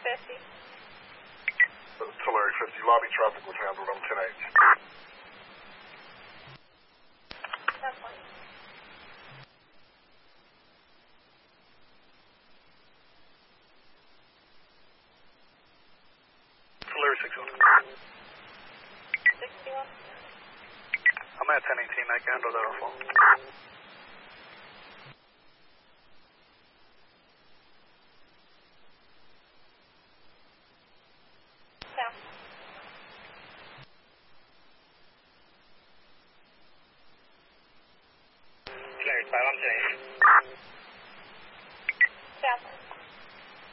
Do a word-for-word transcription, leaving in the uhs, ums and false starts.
fifty. Tulare fifty, lobby traffic was handled on ten eight. That's fine. Tulare six one. sixty-one. I'm at ten eighteen, I can handle that on phone.